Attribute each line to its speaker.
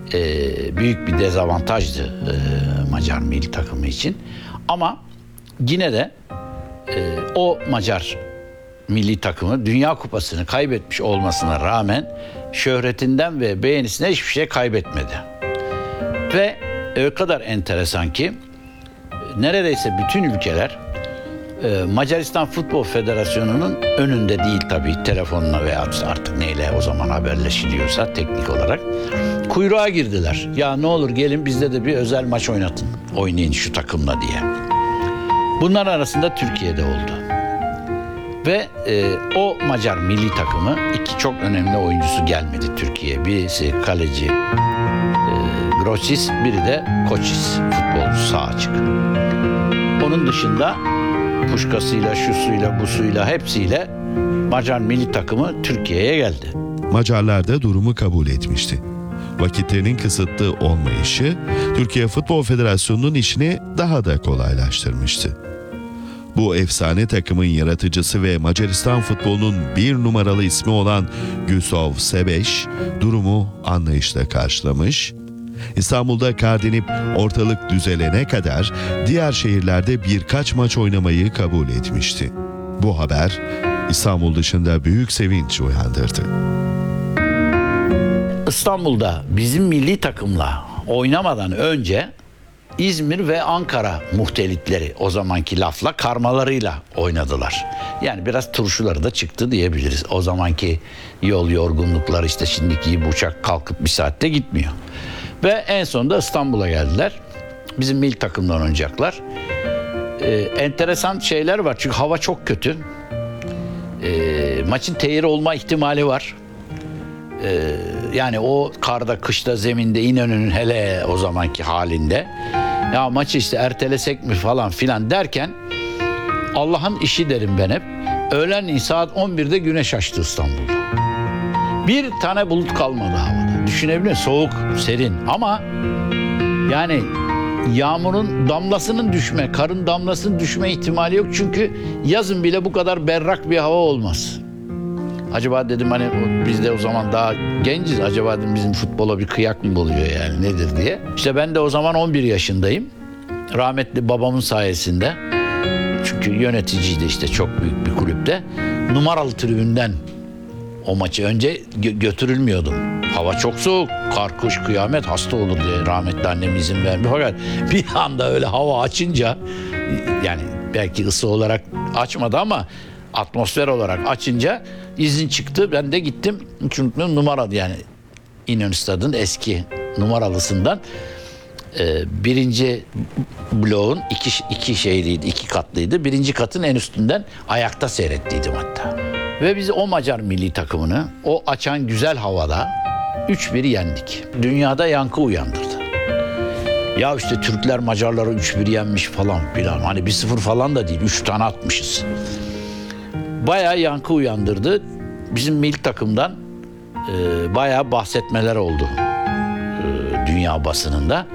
Speaker 1: büyük bir dezavantajdı Macar milli takımı için. Ama yine de o Macar milli takımı Dünya Kupası'nı kaybetmiş olmasına rağmen şöhretinden ve beğenisine hiçbir şey kaybetmedi. Ve o kadar enteresan ki neredeyse bütün ülkeler Macaristan Futbol Federasyonu'nun önünde değil tabii, telefonla veya artık neyle o zaman haberleşiliyorsa teknik olarak kuyruğa girdiler. Ya ne olur gelin bizde de bir özel maç oynayın şu takımla diye. Bunlar arasında Türkiye'de oldu. Ve o Macar milli takımı iki çok önemli oyuncusu gelmedi Türkiye'ye. Birisi kaleci Grosis, biri de Koçis, futbolcu sağ açık. Onun dışında Puşkasıyla, şusuyla, busuyla hepsiyle Macar milli takımı Türkiye'ye geldi.
Speaker 2: Macarlar da durumu kabul etmişti. Vakitlerinin kısıtlı olmayışı Türkiye Futbol Federasyonu'nun işini daha da kolaylaştırmıştı. Bu efsane takımın yaratıcısı ve Macaristan futbolunun bir numaralı ismi olan Gustav Sebeş durumu anlayışla karşılamış, İstanbul'da kar dinip ortalık düzelene kadar diğer şehirlerde birkaç maç oynamayı kabul etmişti. Bu haber İstanbul dışında büyük sevinç uyandırdı.
Speaker 1: İstanbul'da bizim milli takımla oynamadan önce İzmir ve Ankara muhtelifleri o zamanki lafla karmalarıyla oynadılar. Yani biraz turşuları da çıktı diyebiliriz. O zamanki yol yorgunlukları işte şimdiki gibi uçak kalkıp bir saatte gitmiyor. Ve en sonunda İstanbul'a geldiler. Bizim milli takımdan oynayacaklar. Enteresan şeyler var çünkü hava çok kötü. Maçın tehir olma ihtimali var. Yani o karda, kışta, zeminde, İnönü'nün hele o zamanki halinde ya maçı işte ertelesek mi falan filan derken Allah'ın işi derim ben hep. Öğlenleyin saat 11'de güneş açtı İstanbul'da. Bir tane bulut kalmadı havada. Düşünebiliyor musun? Soğuk, serin ama yani yağmurun damlasının düşme, karın damlasının düşme ihtimali yok. Çünkü yazın bile bu kadar berrak bir hava olmaz. Acaba dedim hani biz de o zaman daha genciz. Acaba dedim bizim futbola bir kıyak mı buluyor yani nedir diye. İşte ben de o zaman 11 yaşındayım. Rahmetli babamın sayesinde. Çünkü yöneticiydi işte çok büyük bir kulüpte. Numaralı tribünden o maçı önce götürülmiyordum. Hava çok soğuk. Kar, kış, kıyamet, hasta olur diye rahmetli annem izin vermiyor. Fakat bir anda öyle hava açınca yani belki ısı olarak açmadı ama atmosfer olarak açınca izin çıktı. Ben de gittim. Hiç unutmuyorum, numaralı yani İnönü Stadı'nın eski numaralısından birinci bloğun iki şeyliydi, iki katlıydı. Birinci katın en üstünden ayakta seyrettiydim hatta. Ve biz o Macar milli takımını o açan güzel havada 3-1 yendik. Dünyada yankı uyandırdı. Ya işte Türkler Macarları 3-1 yenmiş falan filan. Hani 1-0 falan da değil, 3 tane atmışız. Bayağı yankı uyandırdı. Bizim milli takımdan bayağı bahsetmeler oldu dünya basınında.